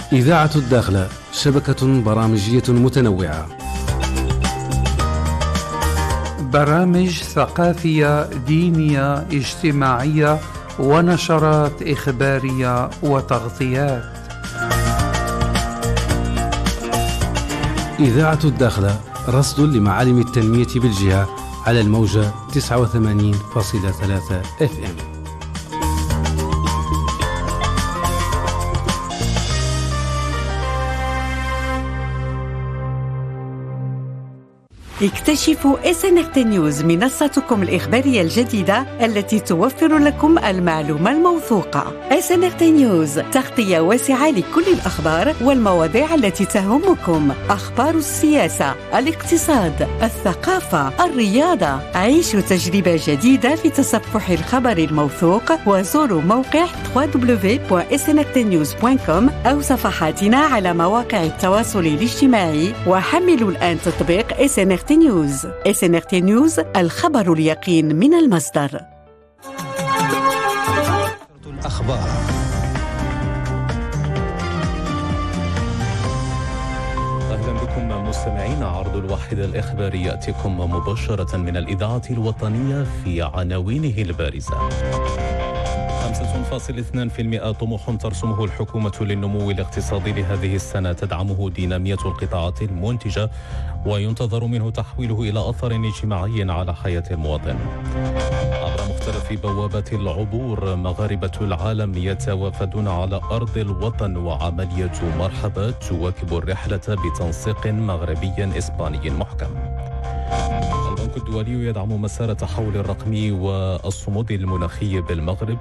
إذاعة الداخلة، شبكة برامجية متنوعة، برامج ثقافية، دينية، اجتماعية، ونشرات إخبارية وتغطيات. إذاعة الداخلة، رصد لمعالم التنمية بالجهة على الموجة 89.3 FM. اكتشفوا SNRT News، منصتكم الإخبارية الجديدة التي توفر لكم المعلومة الموثوقة. SNRT News، تغطية واسعة لكل الأخبار والمواضيع التي تهمكم، أخبار السياسة، الاقتصاد، الثقافة، الرياضة. عيشوا تجربة جديدة في تصفح الخبر الموثوق، وزوروا موقع www.snrtnews.com أو صفحاتنا على مواقع التواصل الاجتماعي، وحملوا الآن تطبيق SNRT News. SNRT News، الخبر اليقين من المصدر. الأخبار. أهلا بكم مستمعينا. عرض الواحد الإخباري يأتيكم مباشرة من الإذاعة الوطنية. في عناوينه البارزة: 5.2% طموح ترسمه الحكومة للنمو الاقتصادي لهذه السنة، تدعمه دينامية القطاعات المنتجة وينتظر منه تحويله إلى أثر اجتماعي على حياة المواطن. عبر مختلف بوابات العبور، مغاربة العالم يتوافدون على أرض الوطن، وعملية مرحبا تواكب الرحلة بتنسيق مغربي إسباني محكم. البنك الدولي يدعم مسار التحول الرقمي والصمود المناخي بالمغرب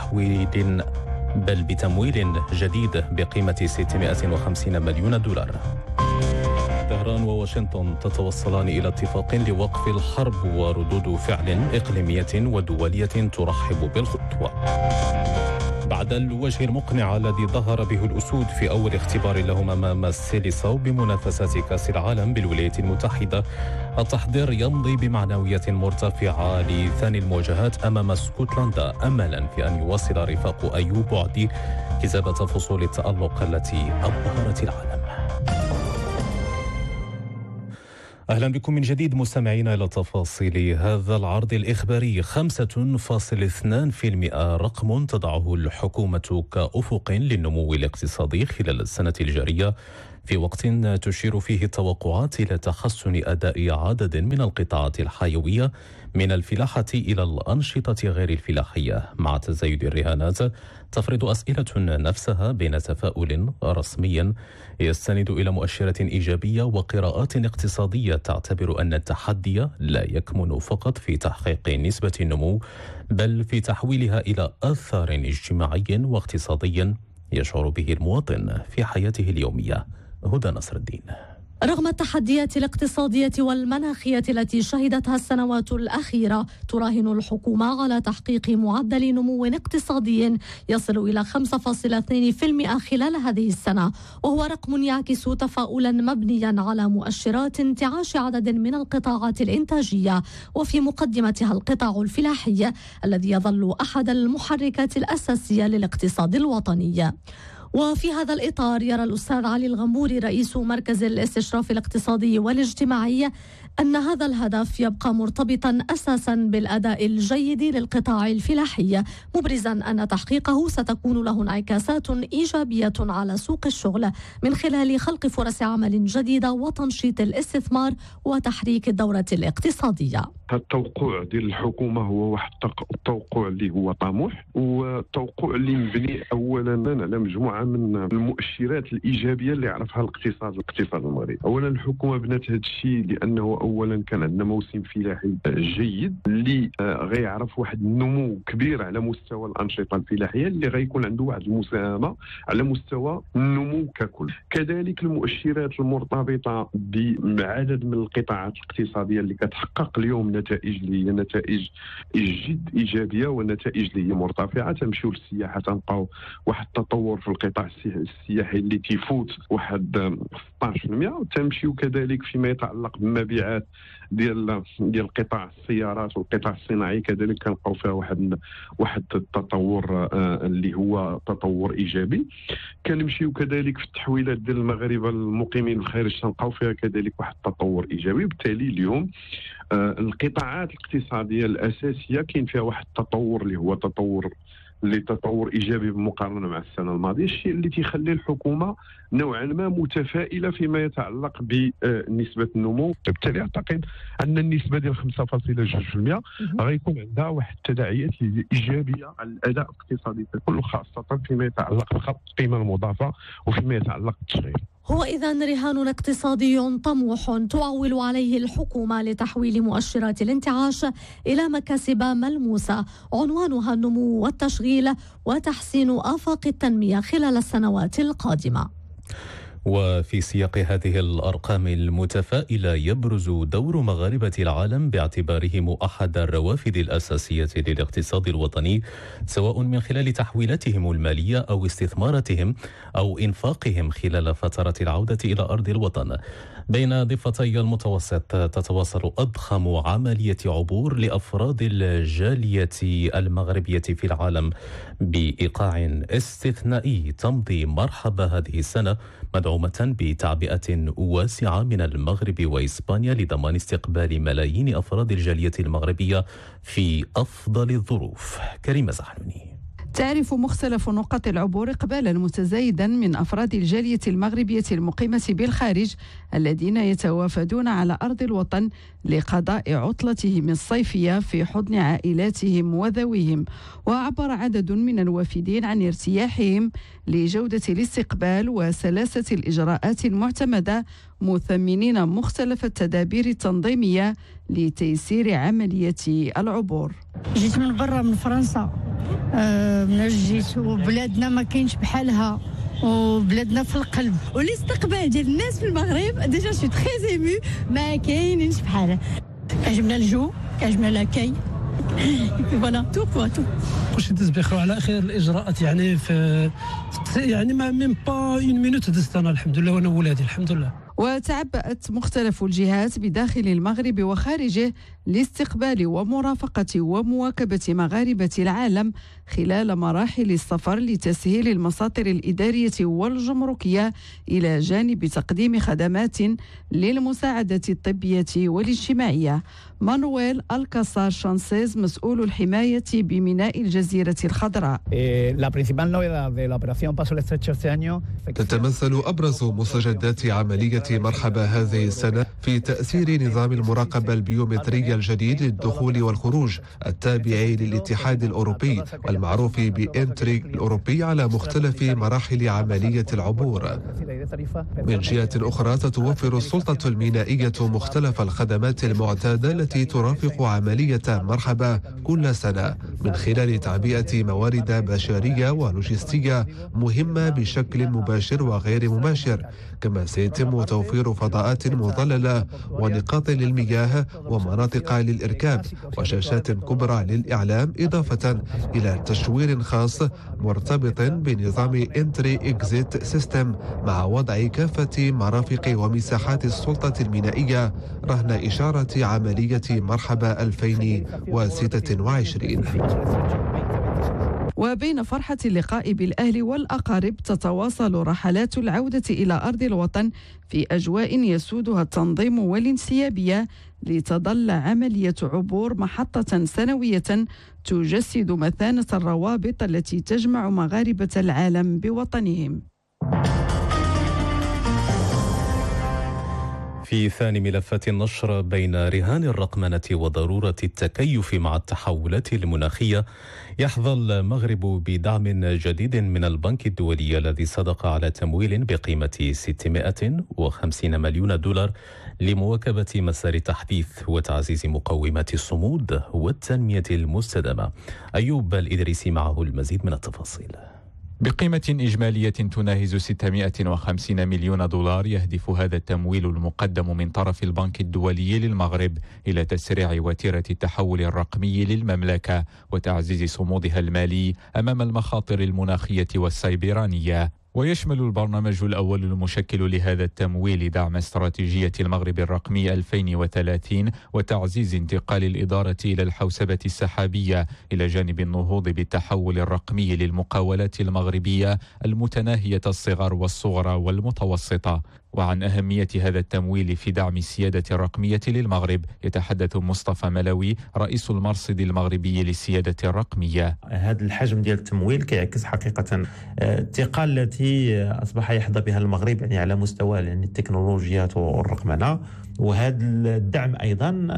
بتمويل جديد بقيمة 650 مليون دولار. طهران وواشنطن تتوصلان إلى اتفاق لوقف الحرب وردود فعل إقليمية ودولية ترحب بالخطوة. بعد الوجه المقنع الذي ظهر به الأسود في أول اختبار لهم أمام سيليساو بمنافسات كأس العالم بالولايات المتحدة، التحضير يمضي بمعنوية مرتفعة لثاني المواجهات أمام اسكتلندا، أملا في أن يواصل رفاق أيوب بعدي كتابة فصول التألق التي أبهرت العالم. أهلا بكم من جديد مستمعين إلى تفاصيل هذا العرض الإخباري. 5.2% رقم تضعه الحكومة كأفق للنمو الاقتصادي خلال السنة الجارية، في وقت تشير فيه التوقعات إلى تحسن أداء عدد من القطاعات الحيوية، من الفلاحة إلى الأنشطة غير الفلاحية. مع تزايد الرهانات تفرض أسئلة نفسها بين تفاؤل رسمي يستند إلى مؤشرات إيجابية وقراءات اقتصادية تعتبر أن التحدي لا يكمن فقط في تحقيق نسبة النمو، بل في تحويلها إلى أثر اجتماعي واقتصادي يشعر به المواطن في حياته اليومية. هدى نصر الدين. رغم التحديات الاقتصادية والمناخية التي شهدتها السنوات الأخيرة، تراهن الحكومة على تحقيق معدل نمو اقتصادي يصل إلى 5.2% خلال هذه السنة، وهو رقم يعكس تفاؤلا مبنيا على مؤشرات انتعاش عدد من القطاعات الإنتاجية، وفي مقدمتها القطاع الفلاحي الذي يظل أحد المحركات الأساسية للاقتصاد الوطني. وفي هذا الإطار يرى الأستاذ علي الغموري رئيس مركز الاستشراف الاقتصادي والاجتماعي أن هذا الهدف يبقى مرتبطا أساسا بالأداء الجيد للقطاع الفلاحي، مبرزا أن تحقيقه ستكون له انعكاسات إيجابية على سوق الشغل من خلال خلق فرص عمل جديدة وتنشيط الاستثمار وتحريك الدورة الاقتصادية. التوقع ديال الحكومة هو واحد التوقع اللي هو طموح، والتوقع اللي مبني أولا على مجموعة من المؤشرات الإيجابية اللي يعرفها الاقتصاد المغربي. أولا الحكومة بنات هذا الشيء لأنه أولا كان عندنا موسم فلاحي جيد اللي غيعرف واحد النمو كبير على مستوى الأنشطة الفلاحية اللي غيكون عنده واحد المساهمة على مستوى النمو ككل. كذلك المؤشرات المرتبطة بعدد من القطاعات الاقتصادية اللي كتحقق اليوم نتائج اللي هي نتائج جد إيجابية ونتائج اللي هي مرتفعة. تمشيو للسياحة تلقاو واحد التطور في القطاع السياحي اللي تيفوت واحد 16%، وتمشيو كذلك فيما يتعلق بالمبيعات ديال قطاع السيارات والقطاع الصناعي، كذلك كنلقاو فيها واحد التطور اللي هو تطور ايجابي. كنمشيو كذلك في التحويلات ديال المغاربه المقيمين بالخارج تنلقاو فيها كذلك واحد التطور ايجابي. وبالتالي اليوم القطاعات الاقتصاديه الاساسيه كاين فيها واحد التطور اللي هو تطور ايجابي بالمقارنه مع السنه الماضيه، الشيء اللي تيخلي الحكومه نوعا ما متفائله فيما يتعلق بنسبه النمو. بالتالي اعتقد ان النسبه ديال 5.2% غيكون عندها واحد التداعيات ايجابيه على الاداء الاقتصادي ككل، خاصه فيما يتعلق بخط القيمه المضافه وفيما يتعلق بالتشغيل. هو إذن رهان اقتصادي طموح تعول عليه الحكومة لتحويل مؤشرات الانتعاش إلى مكاسب ملموسة عنوانها النمو والتشغيل وتحسين آفاق التنمية خلال السنوات القادمة. وفي سياق هذه الأرقام المتفائلة يبرز دور مغاربة العالم باعتبارهم أحد الروافد الأساسية للاقتصاد الوطني، سواء من خلال تحويلاتهم المالية أو استثماراتهم أو إنفاقهم خلال فترة العودة إلى أرض الوطن. بين ضفتي المتوسط تتواصل أضخم عملية عبور لأفراد الجالية المغربية في العالم بإيقاع استثنائي تمضي مرحبا هذه السنة، مدعومة بتعبئة واسعة من المغرب وإسبانيا لضمان استقبال ملايين أفراد الجالية المغربية في أفضل الظروف. كريمة زحلوني. تعرف مختلف نقاط العبور إقبالا متزايدا من أفراد الجالية المغربية المقيمة بالخارج الذين يتوافدون على أرض الوطن لقضاء عطلتهم الصيفية في حضن عائلاتهم وذويهم. وعبر عدد من الوافدين عن ارتياحهم لجودة الاستقبال وسلاسة الإجراءات المعتمدة، مثمنين مختلف التدابير التنظيمية لتيسير عملية العبور. جيت من برا من فرنسا، من جيت وبلادنا ما كاينش بحالها وبلادنا في القلب، والاستقبال ديال الناس في المغرب ديجا سي تري ايمو، ما كاينش بحالها. كعجبنا الجو، كعجبنا لاكاي، فوالا تو واش دز بخير على اخر الاجراءات، يعني يعني ما ميم با اون مينوت دزت انا الحمد لله وانا وولادي الحمد لله. وتعبأت مختلف الجهات بداخل المغرب وخارجه لاستقبال ومرافقة ومواكبة مغاربة العالم خلال مراحل السفر لتسهيل المساطر الإدارية والجمركية، إلى جانب تقديم خدمات للمساعدة الطبية والاجتماعية. مانويل الكاسار شانسيز مسؤول الحماية بميناء الجزيرة الخضراء. تتمثل أبرز مستجدات عملية مرحبا هذه السنة في تأثير نظام المراقبة البيومترية الجديد للدخول والخروج التابع للاتحاد الأوروبي والمعروف بإنتري الأوروبي على مختلف مراحل عملية العبور. من جهة أخرى تتوفر السلطة المينائية مختلف الخدمات المعتادة التي ترافق عملية مرحبا كل سنة من خلال تعبئة موارد بشرية ولوجستية مهمة بشكل مباشر وغير مباشر، كما سيتم توفير فضاءات مظللة ونقاط للمياه ومناطق للإركاب وشاشات كبرى للإعلام، إضافة إلى تشوير خاص مرتبط بنظام انتري إكزيت سيستم مع وضع كافة مرافق ومساحات السلطة المينائية رهن إشارة عملية مرحبا 2026. وبين فرحة اللقاء بالأهل والأقارب تتواصل رحلات العودة إلى أرض الوطن في أجواء يسودها التنظيم والانسيابية، لتظل عملية عبور محطة سنوية تجسد مثانة الروابط التي تجمع مغاربة العالم بوطنهم. في ثاني ملفات النشر، بين رهان الرقمنة وضرورة التكيف مع التحولات المناخية، يحظى المغرب بدعم جديد من البنك الدولي الذي صدق على تمويل بقيمة 650 مليون دولار لمواكبة مسار تحديث وتعزيز مقومات الصمود والتنمية المستدامة. أيوب الإدريسي معه المزيد من التفاصيل. بقيمة إجمالية تناهز 650 مليون دولار. يهدف هذا التمويل المقدم من طرف البنك الدولي للمغرب إلى تسريع وتيرة التحول الرقمي للمملكة وتعزيز صمودها المالي أمام المخاطر المناخية والسيبرانية. ويشمل البرنامج الأول المشكل لهذا التمويل دعم استراتيجية المغرب الرقمي 2030 وتعزيز انتقال الإدارة إلى الحوسبة السحابية إلى جانب النهوض بالتحول الرقمي للمقاولات المغربية المتناهية الصغر والصغرى والمتوسطة. وعن أهمية هذا التمويل في دعم السيادة الرقمية للمغرب يتحدث مصطفى ملوي رئيس المرصد المغربي للسيادة الرقمية. هذا الحجم ديال التمويل كيعكس حقيقة الثقة التي أصبح يحظى بها المغرب يعني على مستوى يعني التكنولوجيات والرقمنة، وهذا الدعم أيضا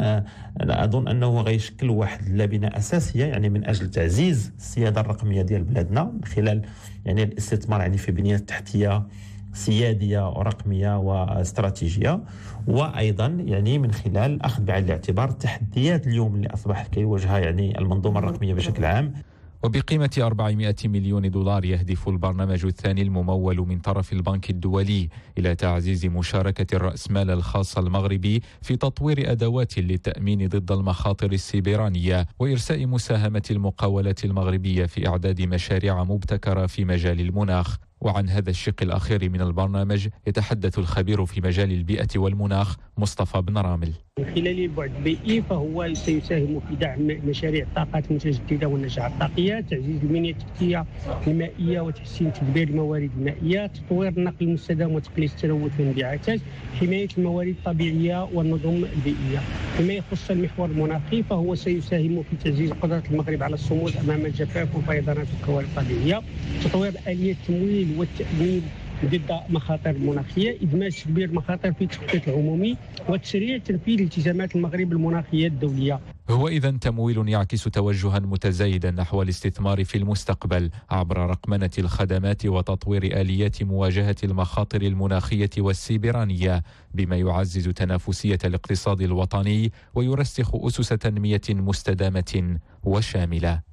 أظن أنه غيشكل واحد اللبنة أساسية يعني من أجل تعزيز السيادة الرقمية ديال بلادنا من خلال يعني الاستثمار يعني في بنية تحتية سيادية ورقمية واستراتيجية، وأيضا يعني من خلال أخذ بعين الاعتبار التحديات اليوم اللي أصبحت كيواجهها يعني المنظومة الرقمية بشكل عام. وبقيمة 400 مليون دولار يهدف البرنامج الثاني الممول من طرف البنك الدولي إلى تعزيز مشاركة الرأسمال الخاص المغربي في تطوير أدوات للتأمين ضد المخاطر السيبرانية وإرساء مساهمة المقاولات المغربية في إعداد مشاريع مبتكرة في مجال المناخ. وعن هذا الشق الأخير من البرنامج يتحدث الخبير في مجال البيئة والمناخ مصطفى بن رامل. من خلال البعد البيئي فهو سيساهم في دعم مشاريع الطاقات المتجددة والنجاعة الطاقية، تعزيز البنية التحتية المائية وتحسين تدبير الموارد المائية، تطوير النقل المستدام وتقليص التلوث والانبعاثات، حماية الموارد الطبيعية والنظم البيئية. فيما يخص المحور المناخي فهو سيساهم في تعزيز قدرة المغرب على الصمود أمام الجفاف والفيضانات والكوارث الطبيعية، تطوير آلية التمويل والتأمين ضد مخاطر المناخية، إدماج تدبير المخاطر في التخطيط العمومي وتسريع تنفيذ التزامات المغرب المناخية الدولية. هو إذن تمويل يعكس توجها متزايدا نحو الاستثمار في المستقبل عبر رقمنة الخدمات وتطوير آليات مواجهة المخاطر المناخية والسيبرانية بما يعزز تنافسية الاقتصاد الوطني ويرسخ أسس تنمية مستدامة وشاملة.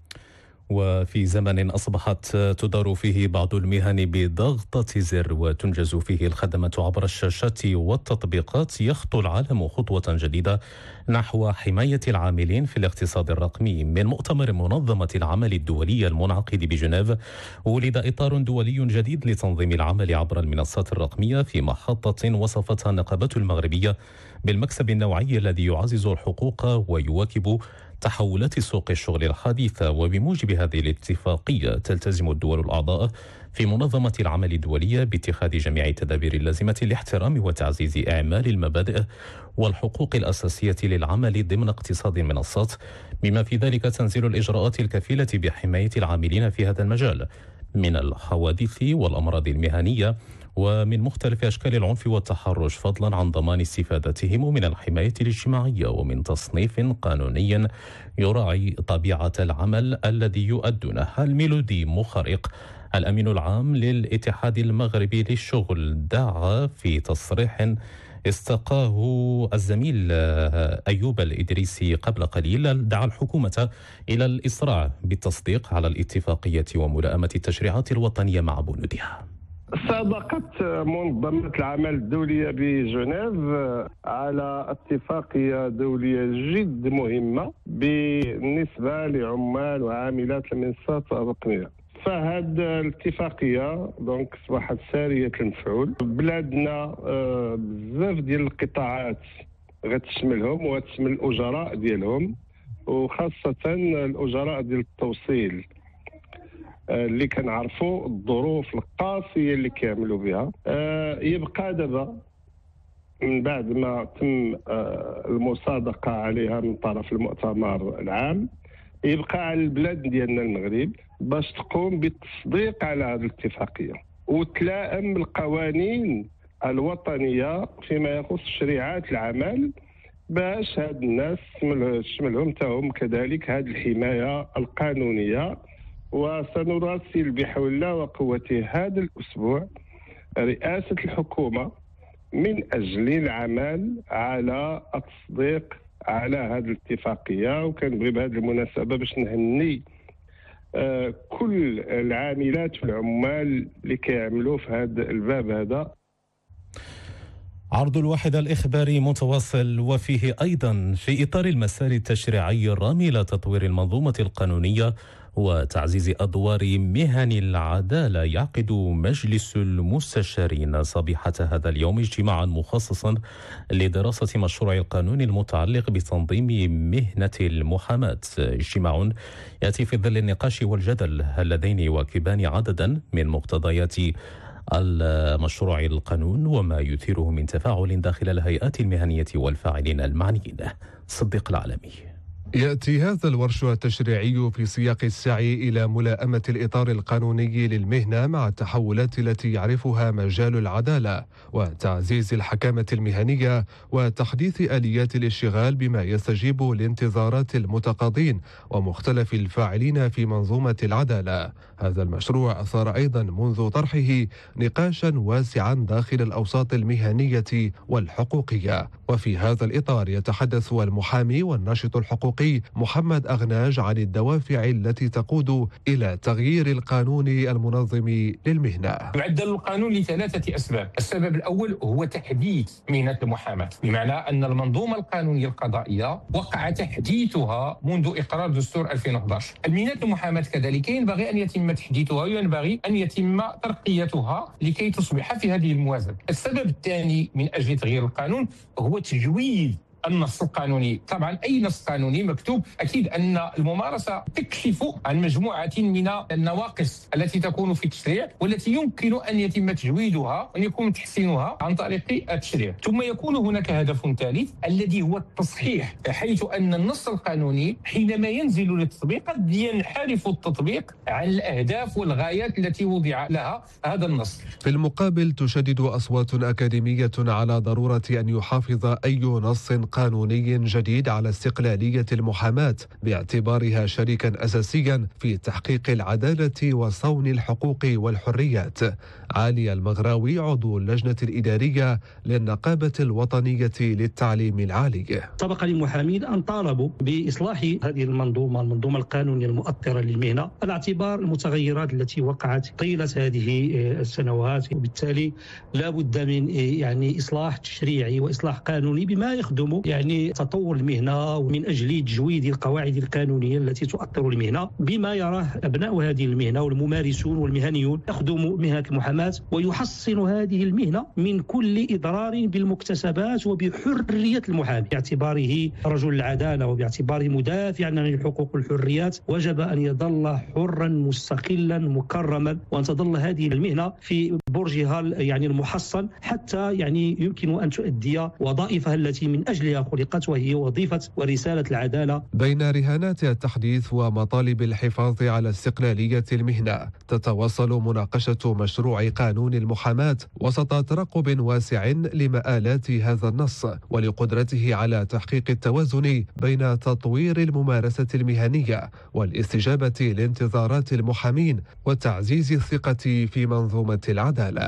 وفي زمن أصبحت تدار فيه بعض المهن بضغطة زر وتنجز فيه الخدمات عبر الشاشات والتطبيقات، يخطو العالم خطوة جديدة نحو حماية العاملين في الاقتصاد الرقمي. من مؤتمر منظمة العمل الدولية المنعقد بجنيف ولد إطار دولي جديد لتنظيم العمل عبر المنصات الرقمية في محطة وصفتها النقابة المغربية بالمكسب النوعي الذي يعزز الحقوق ويواكب تحولات سوق الشغل الحديثة. وبموجب هذه الاتفاقية تلتزم الدول الأعضاء في منظمة العمل الدولية باتخاذ جميع التدابير اللازمة لاحترام وتعزيز إعمال المبادئ والحقوق الأساسية للعمل ضمن اقتصاد المنصات، بما في ذلك تنزيل الإجراءات الكفيلة بحماية العاملين في هذا المجال من الحوادث والأمراض المهنية ومن مختلف أشكال العنف والتحرش، فضلا عن ضمان استفادتهم من الحماية الاجتماعية ومن تصنيف قانوني يراعي طبيعة العمل الذي يؤدونه. الميلودي مخرق الأمين العام للاتحاد المغربي للشغل دعا في تصريح استقاه الزميل أيوب الإدريسي قبل قليل، دعا الحكومة إلى الإسراع بالتصديق على الاتفاقية وملائمة التشريعات الوطنية مع بنودها. صادقت منظمة العمل الدولية بجنيف على اتفاقية دولية جد مهمة بالنسبة لعمال وعاملات المنصات الرقمية. فهاد الاتفاقية دونك أصبحت سارية المفعول. بلادنا بزاف ديال القطاعات غتشملهم وغتشمل الأجراء ديالهم، وخاصة الأجراء ديال التوصيل اللي كنعرفوا الظروف القاسية اللي كيعملوا بها. يبقى دابا من بعد ما تم المصادقة عليها من طرف المؤتمر العام، يبقى على البلاد ديالنا المغرب باش تقوم بالتصديق على هذه الاتفاقية وتلائم القوانين الوطنية فيما يخص شريعات العمل، باش هاد الناس تشملهم تاهم كذلك هذه الحماية القانونية. وسنراسل بحول الله وقوته هذا الأسبوع رئاسة الحكومة من أجل العمل على التصديق على هذه الاتفاقية. وكنبغي بهذه المناسبة باش نهني كل العاملات والعمال اللي كيعملوا في هذا الباب هذا. عرض الواحد الإخباري متواصل، وفيه أيضا في إطار المسار التشريعي الرامي لتطوير المنظومة القانونية وتعزيز أدوار مهن العدالة، يعقد مجلس المستشارين صبيحة هذا اليوم اجتماعا مخصصا لدراسة مشروع القانون المتعلق بتنظيم مهنة المحاماة. اجتماع يأتي في ظل النقاش والجدل اللذين يواكبان عددا من مقتضيات المشروع القانون وما يثيره من تفاعل داخل الهيئات المهنية والفاعلين المعنيين. صديق العالمي. يأتي هذا الورش التشريعي في سياق السعي إلى ملائمة الإطار القانوني للمهنة مع التحولات التي يعرفها مجال العدالة، وتعزيز الحكامة المهنية وتحديث آليات الاشتغال بما يستجيب لانتظارات المتقاضين ومختلف الفاعلين في منظومة العدالة. هذا المشروع أثار أيضا منذ طرحه نقاشا واسعا داخل الأوساط المهنية والحقوقية، وفي هذا الإطار يتحدث المحامي والناشط الحقوقي محمد أغناج عن الدوافع التي تقود إلى تغيير القانون المنظم للمهنة. يعدل القانون لثلاثة أسباب. السبب الأول هو تحديث مهنة المحاماة، بمعنى أن المنظومة القانونية القضائية وقع تحديثها منذ إقرار دستور 2011. المهنة المحاماة كذلك ينبغي أن يتم تحديثها وينبغي أن يتم ترقيتها لكي تصبح في هذه الموازنة. السبب الثاني من أجل تغيير القانون هو تجويد النص القانوني. طبعا أي نص قانوني مكتوب أكيد أن الممارسة تكشف عن مجموعة من النواقص التي تكون في التشريع والتي يمكن أن يتم تجويدها وأن يكون تحسينها عن طريق التشريع. ثم يكون هناك هدف ثالث الذي هو التصحيح، حيث أن النص القانوني حينما ينزل للتطبيق قد ينحرف التطبيق عن الأهداف والغايات التي وضع لها هذا النص. في المقابل تشدد أصوات أكاديمية على ضرورة أن يحافظ أي نص قانوني جديد على استقلالية المحاماة باعتبارها شريكا أساسيا في تحقيق العدالة وصون الحقوق والحريات. علي المغراوي عضو اللجنة الإدارية للنقابة الوطنية للتعليم العالي. سبق للمحامين أن طالبوا بإصلاح هذه المنظومة القانونية المؤطرة للمهنة على اعتبار المتغيرات التي وقعت طيلة هذه السنوات، وبالتالي لا بد من إصلاح تشريعي وإصلاح قانوني بما يخدم تطور المهنة ومن أجل تجويد القواعد القانونية التي تؤطر المهنة بما يراه أبناء هذه المهنة والممارسون والمهنيون يخدم مهنة المحاماة، ويحصن هذه المهنة من كل إضرار بالمكتسبات وبحرية المحامي باعتباره رجل العدالة وباعتباره مدافعا عن الحقوق والحريات. وجب أن يظل حرا مستقلا مكرما، وأن تظل هذه المهنة في برجها المحصن حتى يمكن أن تؤدي وظائفها التي من أجلها خلقت، وهي وظيفة ورسالة العدالة. بين رهانات التحديث ومطالب الحفاظ على استقلالية المهنة تتواصل مناقشة مشروع قانون المحاماة وسط ترقب واسع لمآلات هذا النص ولقدرته على تحقيق التوازن بين تطوير الممارسة المهنية والاستجابة لانتظارات المحامين وتعزيز الثقة في منظومة العدالة.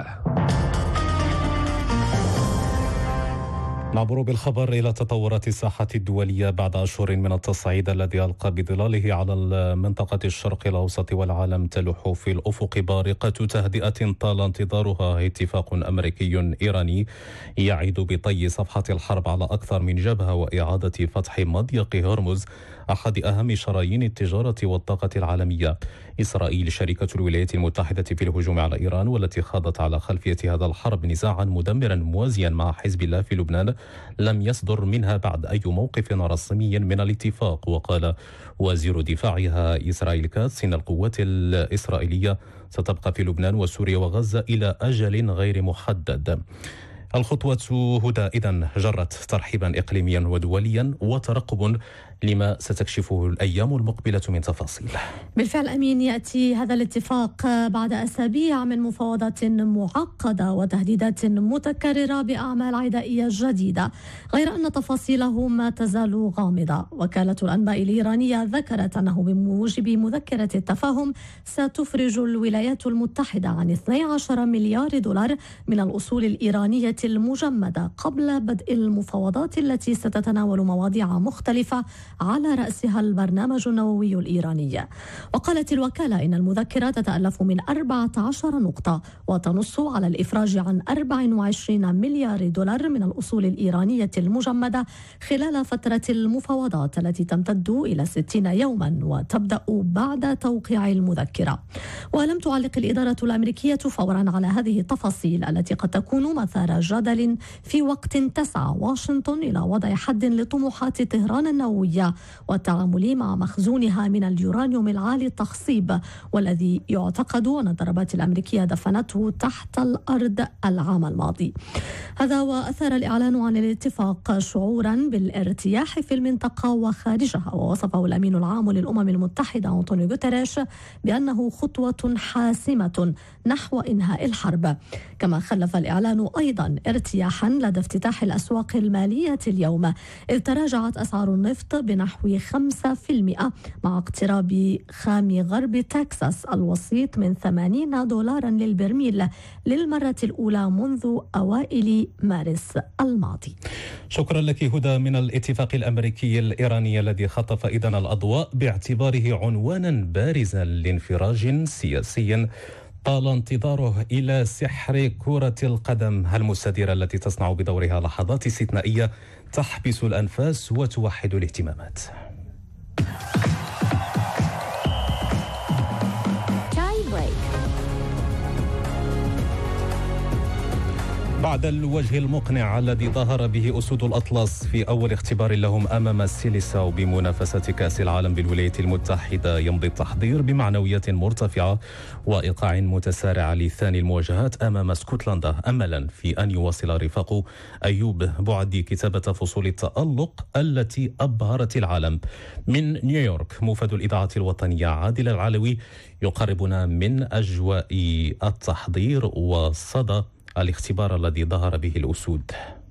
نعبر بالخبر إلى تطورات الساحة الدولية بعد أشهر من التصعيد الذي ألقى بظلاله على منطقة الشرق الأوسط والعالم. تلوح في الأفق بارقة تهدئة طال انتظارها اتفاق أمريكي إيراني يعيد بطي صفحة الحرب على أكثر من جبهة وإعادة فتح مضيق هرمز أحد أهم شرايين التجارة والطاقة العالمية. إسرائيل شريكة الولايات المتحدة في الهجوم على إيران، والتي خاضت على خلفية هذا الحرب نزاعا مدمرا موازيا مع حزب الله في لبنان، لم يصدر منها بعد أي موقف رسمي من الاتفاق. وقال وزير دفاعها إسرائيل كاتس إن القوات الإسرائيلية ستبقى في لبنان وسوريا وغزة إلى أجل غير محدد. الخطوة هدى إذن جرت ترحيبا إقليميا ودوليا وترقب لما ستكشفه الأيام المقبلة من تفاصيل. بالفعل أمين، يأتي هذا الاتفاق بعد أسابيع من مفاوضات معقدة وتهديدات متكررة بأعمال عدائية جديدة، غير أن تفاصيله ما تزال غامضة. وكالة الأنباء الإيرانية ذكرت أنه بموجب مذكرة التفاهم ستفرج الولايات المتحدة عن 12 مليار دولار من الأصول الإيرانية المجمدة قبل بدء المفاوضات التي ستتناول مواضيع مختلفة على رأسها البرنامج النووي الإيراني. وقالت الوكالة إن المذكرة تتألف من 14 نقطة وتنص على الإفراج عن 24 مليار دولار من الأصول الإيرانية المجمدة خلال فترة المفاوضات التي تمتد إلى 60 يوما وتبدأ بعد توقيع المذكرة. ولم تعلق الإدارة الأمريكية فورا على هذه التفاصيل التي قد تكون مثار جدل في وقت تسعى واشنطن إلى وضع حد لطموحات طهران النووية والتعامل مع مخزونها من اليورانيوم العالي التخصيب، والذي يعتقد أن الضربات الأمريكية دفنته تحت الأرض العام الماضي. هذا وأثار الإعلان عن الاتفاق شعورا بالارتياح في المنطقة وخارجها، ووصفه الأمين العام للأمم المتحدة أنطونيو غوتيريش بأنه خطوة حاسمة نحو إنهاء الحرب. كما خلف الإعلان أيضا ارتياحا لدى افتتاح الأسواق المالية اليوم، إذ تراجعت أسعار النفط بنحو 5% مع اقتراب خام غرب تكساس الوسيط من 80 دولارا للبرميل للمرة الأولى منذ أوائل مارس الماضي. شكرا لك هدى. من الاتفاق الأمريكي الإيراني الذي خطف إذن الأضواء باعتباره عنوانا بارزا لانفراج سياسي طال انتظاره إلى سحر كرة القدم المستديرة التي تصنع بدورها لحظات استثنائية تحبس الأنفاس وتوحد الاهتمامات. بعد الوجه المقنع الذي ظهر به أسود الأطلس في أول اختبار لهم أمام سيليساو بمنافسة كأس العالم بالولايات المتحدة، يمضي التحضير بمعنويات مرتفعة وإيقاع متسارع لثاني المواجهات أمام اسكتلندا، أملا في أن يواصل رفاق أيوب بعدي كتابة فصول التألق التي أبهرت العالم. من نيويورك موفد الإذاعة الوطنية عادل العلوي يقربنا من أجواء التحضير وصدى الاختبار الذي ظهر به الأسود.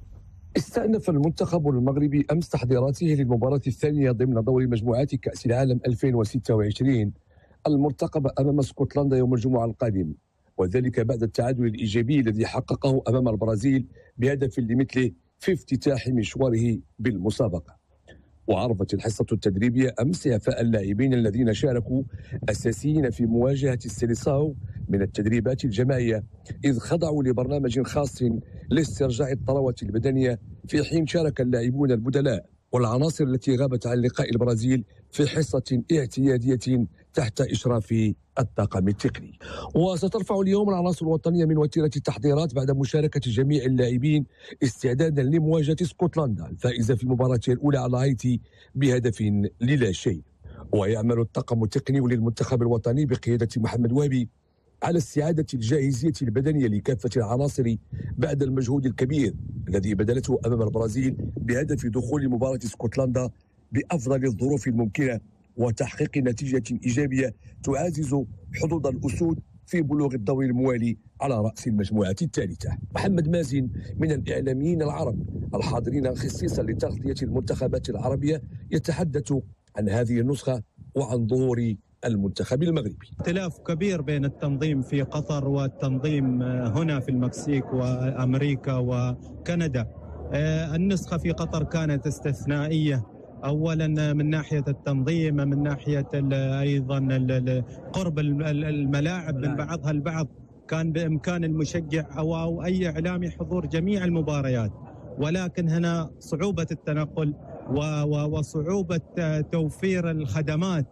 استأنف المنتخب المغربي أمس تحضيراته للمباراة الثانية ضمن دور مجموعات كأس العالم 2026 المرتقبة أمام اسكتلندا يوم الجمعة القادم، وذلك بعد التعادل الإيجابي الذي حققه أمام البرازيل بهدف لمثله في افتتاح مشواره بالمسابقة. وعرفت الحصة التدريبية أمس إعفاء اللاعبين الذين شاركوا أساسيين في مواجهة السيليساو من التدريبات الجماعية، إذ خضعوا لبرنامج خاص لاسترجاع الطراوة البدنية، في حين شارك اللاعبون البدلاء والعناصر التي غابت عن لقاء البرازيل في حصة اعتيادية تحت إشراف الطاقم التقني. وسترفع اليوم العناصر الوطنية من وتيرة التحضيرات بعد مشاركة جميع اللاعبين استعدادا لمواجهة اسكتلندا الفائزة في المباراة الأولى على هايتي بهدف للا شيء. ويعمل الطاقم التقني للمنتخب الوطني بقيادة محمد وهبي على استعادة الجاهزية البدنية لكافة العناصر بعد المجهود الكبير الذي بذلته أمام البرازيل بهدف دخول مباراة اسكتلندا بأفضل الظروف الممكنة وتحقيق نتيجة إيجابية تعزز حظوظ الأسود في بلوغ الدور الموالي على رأس المجموعة الثالثة. محمد مازن من الإعلاميين العرب الحاضرين خصيصا لتغطية المنتخبات العربية يتحدث عن هذه النسخة وعن ظهور المنتخب المغربي. اختلاف كبير بين التنظيم في قطر والتنظيم هنا في المكسيك وأمريكا وكندا. النسخة في قطر كانت استثنائية، أولا من ناحية التنظيم، من ناحية أيضا قرب الملاعب من بعضها البعض، كان بإمكان المشجع أو أي إعلامي حضور جميع المباريات، ولكن هنا صعوبة التنقل وصعوبة توفير الخدمات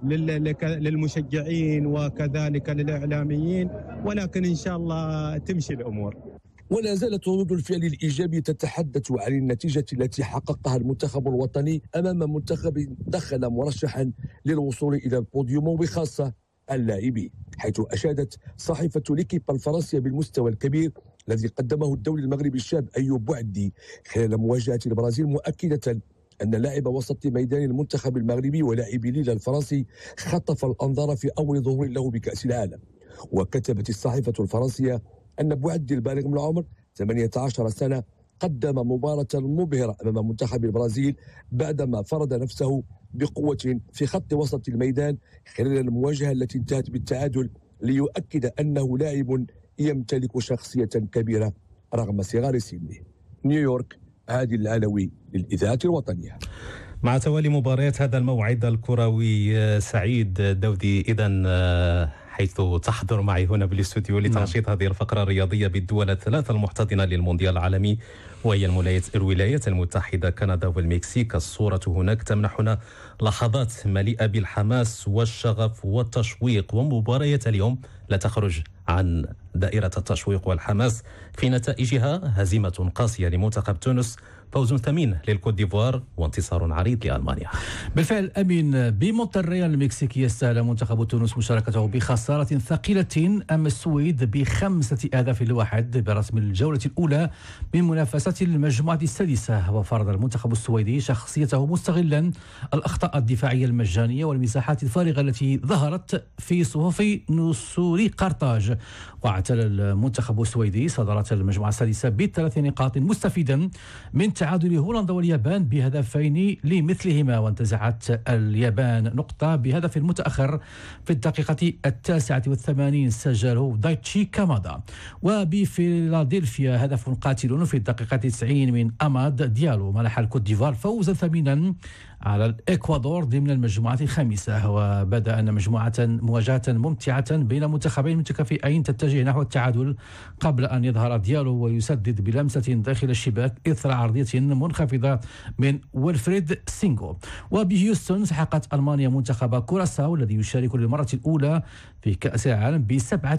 للمشجعين وكذلك للإعلاميين، ولكن إن شاء الله تمشي الأمور. ولا زالت ردود الفعل الإيجابية تتحدث عن النتيجة التي حققها المنتخب الوطني أمام منتخب دخل مرشحا للوصول إلى البوديوم، وبخاصة اللاعبين، حيث أشادت صحيفة ليكيب الفرنسية بالمستوى الكبير الذي قدمه الدولي المغربي الشاب أيوب بعدي خلال مواجهة البرازيل، مؤكدة أن لاعب وسط ميدان المنتخب المغربي ولاعب ليل الفرنسي خطف الأنظار في أول ظهور له بكأس العالم. وكتبت الصحيفة الفرنسية أن بوعدي البالغ من العمر 18 سنة قدم مباراة مبهرة أمام منتخب البرازيل بعدما فرض نفسه بقوة في خط وسط الميدان خلال المواجهة التي انتهت بالتعادل، ليؤكد أنه لاعب يمتلك شخصية كبيرة رغم صغار سنه. نيويورك، عادل العلوي للإذاعة الوطنية. مع توالي مباريات هذا الموعد الكروي سعيد دودي، إذن حيث تحضر معي هنا بالاستوديو لتنشيط هذه الفقرة الرياضية بالدول الثلاث المحتضنة للمونديال العالمي، وهي الولايات المتحدة، كندا والمكسيك. الصورة هناك تمنحنا لحظات مليئة بالحماس والشغف والتشويق، ومباريات اليوم لا تخرج عن دائرة التشويق والحماس في نتائجها: هزيمة قاسية لمنتخب تونس، فوز ثمين للكوت ديفوار، وانتصار عريض لألمانيا. بالفعل أمين، بمونتريال المكسيكي يستاهل منتخب تونس مشاركته بخسارة ثقيلة أمام السويد ب5-1 برسم الجولة الأولى من منافسة المجموعة السادسة. وفرض المنتخب السويدي شخصيته مستغلا الأخطاء الدفاعية المجانية والمساحات الفارغة التي ظهرت في صفوف نسور قرطاج. واعتل المنتخب السويدي صدارة المجموعة السادسة ب3 نقاط، مستفيدا من تعادل هولندا واليابان بهدفين لمثلهما. وانتزعت اليابان نقطة بهدف متأخر في الدقيقة 89 سجله دايتشي كامادا. وبفيلادلفيا هدف قاتل في الدقيقة 90 من أماد ديالو منح الكوت ديفوار فوزا ثمينا على الإكوادور ضمن المجموعة الخامسة. وبدأ أن مواجهة ممتعة بين منتخبين متكافئين تتجه نحو التعادل، قبل أن يظهر ديالو ويسدد بلمسة داخل الشباك إثر عرضية منخفضة من ويلفريد سينغو. وبهيوستن سحقت ألمانيا منتخب كوراساو الذي يشارك للمرة الأولى في كأس العالم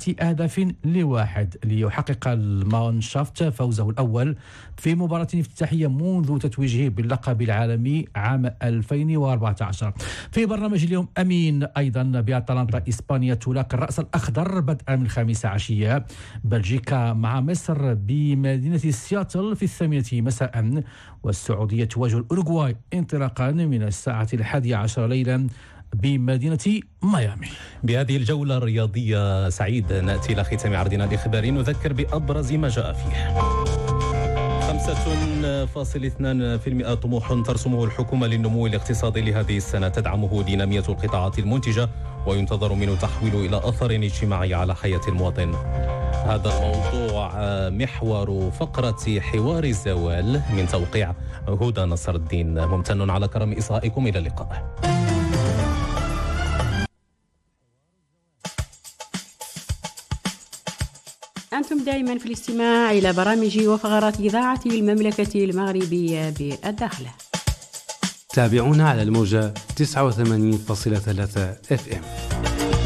ب7-1 ليحقق المانشافت فوزه الأول في مباراة افتتاحية منذ تتويجه باللقب العالمي عام 2014. في برنامج اليوم أمين أيضا بأتلانتا إسبانيا تلاقي الرأس الأخضر بدءا من 5 عشية. بلجيكا مع مصر بمدينة سياتل في 8 مساء. والسعودية تواجه الأوروغواي انطلاقا من الساعة 11 ليلا بمدينة ميامي. بهذه الجولة الرياضية سعيد نأتي إلى ختام عرضنا الإخباري، نذكر بأبرز ما جاء فيه. 5.2% طموح ترسمه الحكومة للنمو الاقتصادي لهذه السنة، تدعمه دينامية القطاعات المنتجة، وينتظر منه تحويله إلى أثر اجتماعي على حياة المواطن. هذا الموضوع محور فقرة حوار الزوال من توقيع هدى نصر الدين. ممتن على كرم إصغائكم، إلى اللقاء. أنتم دائما في الاستماع إلى برامج وفقرات إذاعة المملكة المغربية بالداخلة. تابعونا على الموجة 89.3 FM.